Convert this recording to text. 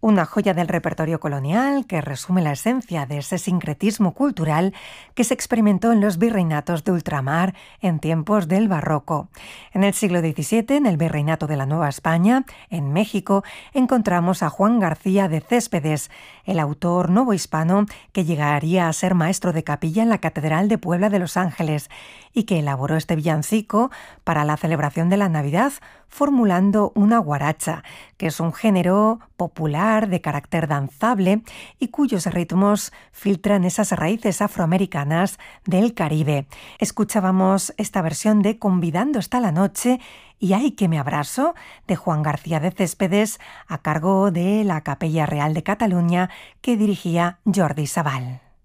Una joya del repertorio colonial que resume la esencia de ese sincretismo cultural que se experimentó en los virreinatos de ultramar en tiempos del Barroco. En el siglo XVII, en el virreinato de la Nueva España, en México, encontramos a Juan García de Céspedes, el autor novohispano que llegaría a ser maestro de capilla en la Catedral de Puebla de Los Ángeles y que elaboró este villancico para la celebración de la Navidad, formulando una guaracha, que es un género popular de carácter danzable y cuyos ritmos filtran esas raíces afroamericanas del Caribe. Escuchábamos esta versión de Convidando está la noche y Ay que me abrazo, de Juan García de Céspedes, a cargo de la Capella Real de Cataluña, que dirigía Jordi Sabal.